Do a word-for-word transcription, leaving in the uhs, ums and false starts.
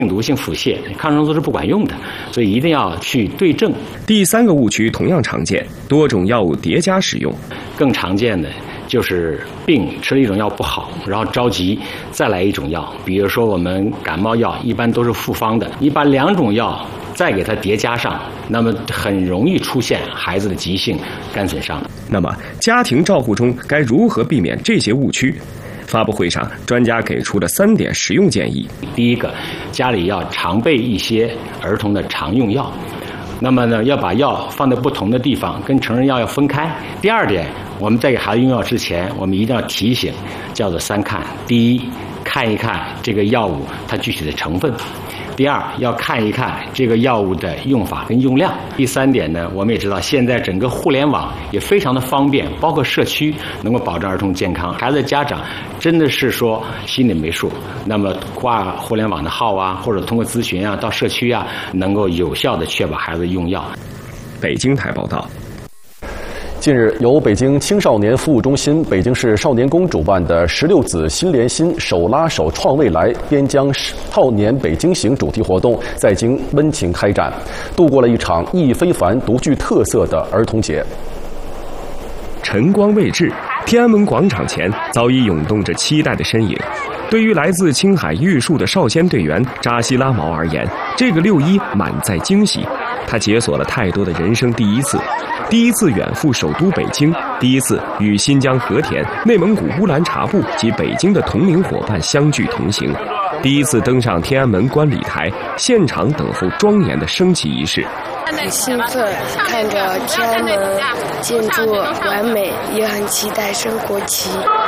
病毒性腹泻，抗生素是不管用的，所以一定要去对症。 第三个误区同样常见，多种药物叠加使用。 更常见的就是病吃了一种药不好，然后着急再来一种药。比如说我们感冒药一般都是复方的，你把两种药再给它叠加上，那么很容易出现孩子的急性肝损伤。 那么家庭照护中该如何避免这些误区？发布会上，专家给出了三点实用建议。 第一个，家里要常备一些儿童的常用药，那么呢，要把药放在不同的地方，跟成人药要分开。第二点，我们在给孩子用药之前，我们一定要提醒，叫做三看：第一，看一看这个药物它具体的成分；第二，要看一看这个药物的用法跟用量；第三点呢，我们也知道现在整个互联网也非常的方便，包括社区能够保证儿童健康。孩子的家长真的是说心里没数，那么挂互联网的号啊，或者通过咨询啊，到社区啊，能够有效的确保孩子用药。 北京台报道。 近日，由北京青少年服务中心、北京市少年宫主办的“十六子心连心，手拉手创未来”边疆少年北京行主题活动在京温情开展，度过了一场意义非凡、独具特色的儿童节。 晨光未至，天安门广场前早已涌动着期待的身影。对于来自青海玉树的少先队员扎西拉毛而言，这个六一满载惊喜。他解锁了太多的人生第一次：第一次远赴首都北京，第一次与新疆和田、内蒙古乌兰察布及北京的同龄伙伴相聚同行，第一次登上天安门观礼台，现场等候庄严的升旗仪式。 很兴奋，看着天安门建筑完美，也很期待升国旗。